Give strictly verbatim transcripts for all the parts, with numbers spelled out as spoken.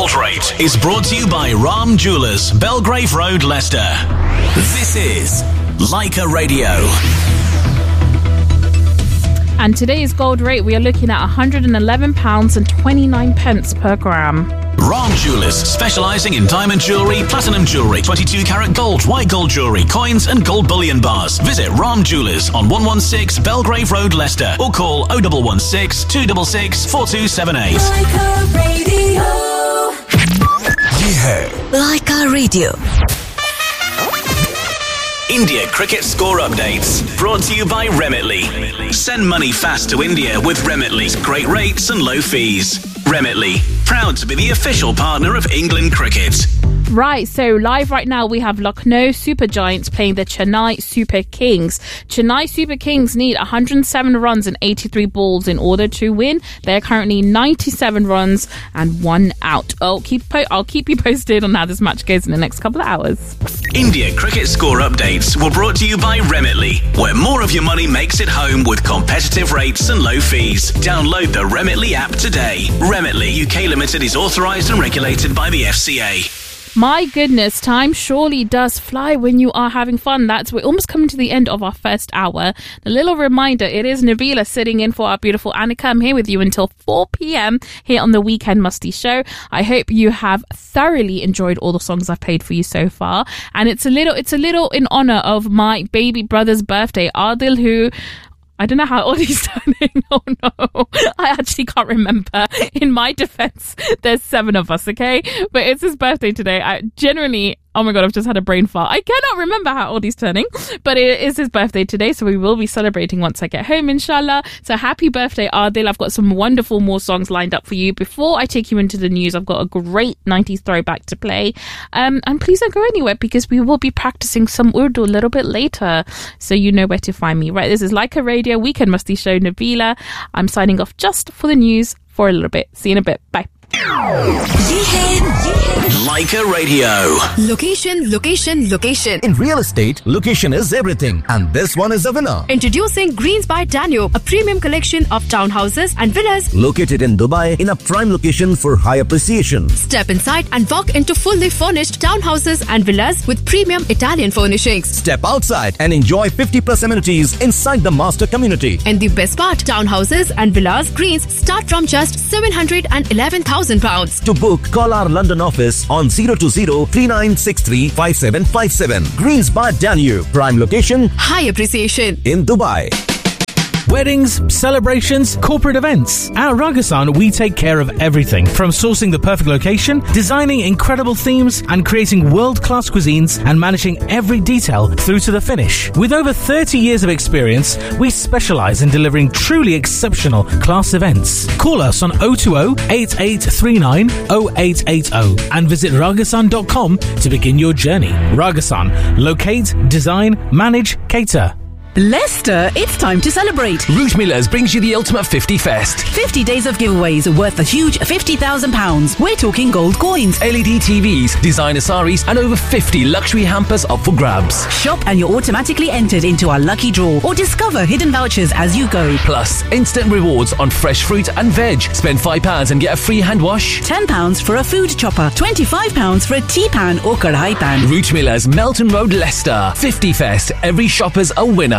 Gold Rate is brought to you by Rahm Jewellers, Belgrave Road, Leicester. This is Leica Radio. And today's gold rate, we are looking at one hundred eleven pounds twenty-nine per gram. Rahm Jewellers, specialising in diamond jewellery, platinum jewellery, twenty-two karat gold, white gold jewellery, coins and gold bullion bars. Visit Rahm Jewellers on one one six Belgrave Road, Leicester, or call oh one one six, two six six, four two seven eight. Leica Radio. Ye hai Leica Radio. India cricket score updates, brought to you by Remitly. Send money fast to India with Remitly. Great rates and low fees. Remitly, proud to be the official partner of England cricket. Right, so live right now we have Lucknow Super Giants playing the Chennai Super Kings. Chennai Super Kings need one hundred seven runs and eighty-three balls in order to win. They're currently ninety-seven runs and one out. I'll keep po- I'll keep you posted on how this match goes in the next couple of hours. India cricket score updates were brought to you by Remitly, where more of your money makes it home with competitive rates and low fees. Download the Remitly app today. Remitly U K Limited is authorised and regulated by the F C A. My goodness, time surely does fly when you are having fun. That's we're almost coming to the end of our first hour. A little reminder, it is Nabila sitting in for our beautiful Annika. I'm here with you until four p.m. here on the Weekend Musty Show. I hope you have thoroughly enjoyed all the songs I've played for you so far. And it's a little it's a little in honour of my baby brother's birthday, Adil, who I don't know how old he's turning. Oh no, I actually can't remember. In my defense, there's seven of us, okay? But it's his birthday today. I generally, oh my God, I've just had a brain fart. I cannot remember how old he's turning, but it is his birthday today, so we will be celebrating once I get home, inshallah. So happy birthday, Adil. I've got some wonderful more songs lined up for you. Before I take you into the news, I've got a great nineties throwback to play. Um, and please don't go anywhere because we will be practicing some Urdu a little bit later, so you know where to find me. Right, this is Leica Radio, Weekend Musty Show, Nabila. I'm signing off just for the news for a little bit. See you in a bit. Bye. Leica Radio. Location, location, location. In real estate, location is everything. And this one is the winner. Introducing Greens by Danube, a premium collection of townhouses and villas located in Dubai in a prime location for high appreciation. Step inside and walk into fully furnished townhouses and villas with premium Italian furnishings. Step outside and enjoy fifty plus amenities inside the master community. And the best part, townhouses and villas Greens start from just seven hundred eleven thousand pounds. To book, call our London office on zero two zero, three nine six three, five seven five seven. Greens by Danube. Prime location. High appreciation. In Dubai. Weddings, celebrations, corporate events. At Ragasan, we take care of everything from sourcing the perfect location, designing incredible themes, and creating world-class cuisines and managing every detail through to the finish. With over thirty years of experience, we specialize in delivering truly exceptional class events. Call us on oh two oh, eight eight three nine, oh eight eight oh and visit ragasan dot com to begin your journey. Ragasan. Locate, design, manage, cater. Leicester, it's time to celebrate. Root Millers brings you the Ultimate fifty Fest. fifty days of giveaways worth a huge fifty thousand pounds. We're talking gold coins, L E D T Vs, designer saris, and over fifty luxury hampers up for grabs. Shop and you're automatically entered into our lucky draw or discover hidden vouchers as you go. Plus, instant rewards on fresh fruit and veg. Spend five pounds and get a free hand wash. ten pounds for a food chopper. twenty-five pounds for a tea pan or kadhai pan. Root Millers, Melton Road, Leicester. fifty Fest. Every shopper's a winner.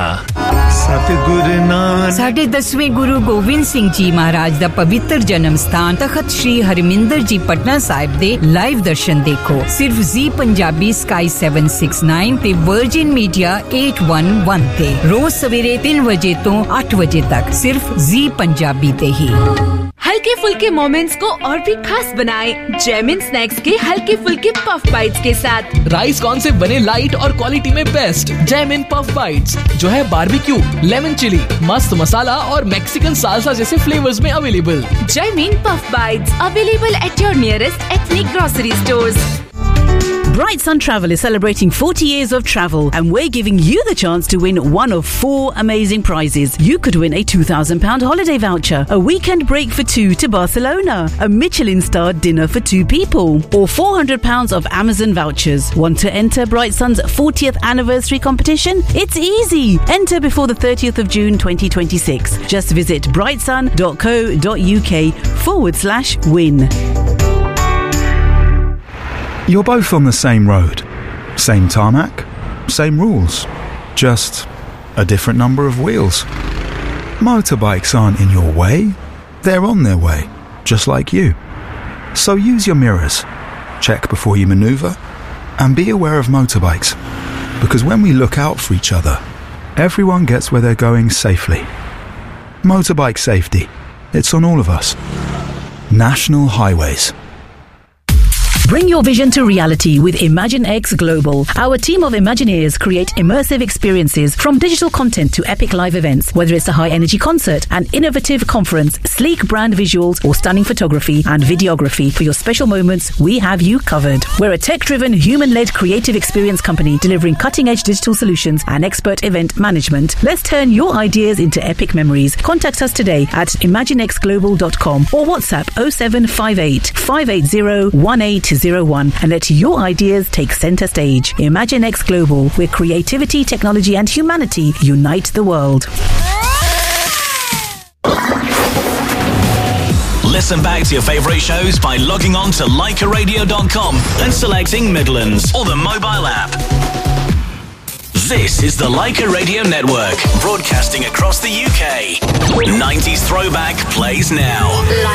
ਸਾਡੇ ਦਸਵੇਂ ਗੁਰੂ ਗੋਬਿੰਦ ਸਿੰਘ ਜੀ ਮਹਾਰਾਜ ਦਾ ਪਵਿੱਤਰ ਜਨਮ ਸਥਾਨ ਤਖਤ ਸ੍ਰੀ ਹਰਮਿੰਦਰ ਜੀ ਪਟਨਾ ਸਾਹਿਬ ਦੇ live ਦਰਸ਼ਨ ਦੇਖੋ ਸਿਰਫ ਜ਼ੀ Punjabi sky seven six nine ਤੇ virgin media eight one one ਤੇ ਰੋਜ਼ ਸਵੇਰੇ ਤਿੰਨ ਵਜੇ ਤੋਂ ਅੱਠ ਵਜੇ ਤੱਕ ਸਿਰਫ ਜ਼ੀ ਪੰਜਾਬੀ ਤੇ ही हल्के फुल्के मोमेंट्स को और भी खास बनाए जैमिन स्नैक्स के हल्के फुल्के पफ बाइट्स के साथ। राइस कॉर्न से बने लाइट और क्वालिटी में बेस्ट जैमिन पफ बाइट्स जो है बारबेक्यू, लेमन चिली, मस्त मसाला और मैक्सिकन साल्सा जैसे फ्लेवर्स में available. Jaimin puff bytes available at your nearest ethnic grocery stores. Bright Sun Travel is celebrating forty years of travel and we're giving you the chance to win one of four amazing prizes. You could win a two thousand pounds holiday voucher, a weekend break for two to Barcelona, a Michelin-starred dinner for two people, or four hundred pounds of Amazon vouchers. Want to enter Bright Sun's fortieth anniversary competition? It's easy. Enter before the thirtieth of June twenty twenty-six. Just visit brightsun dot co dot uk forward slash win. You're both on the same road, same tarmac, same rules, just a different number of wheels. Motorbikes aren't in your way, they're on their way, just like you. So use your mirrors, check before you maneuver, and be aware of motorbikes, because when we look out for each other, everyone gets where they're going safely. Motorbike safety, it's on all of us. National Highways. Bring your vision to reality with ImagineX Global. Our team of Imagineers create immersive experiences from digital content to epic live events. Whether it's a high-energy concert, an innovative conference, sleek brand visuals, or stunning photography and videography, for your special moments, we have you covered. We're a tech-driven, human-led creative experience company delivering cutting-edge digital solutions and expert event management. Let's turn your ideas into epic memories. Contact us today at imaginex global dot com or WhatsApp oh seven five eight, five eight zero, one eight zero one and let your ideas take center stage. ImagineX Global, where creativity, technology and humanity unite the world. Listen back to your favourite shows by logging on to Leica Radio dot com and selecting Midlands or the mobile app. This is the Leica Radio Network, broadcasting across the U K. nineties Throwback plays now.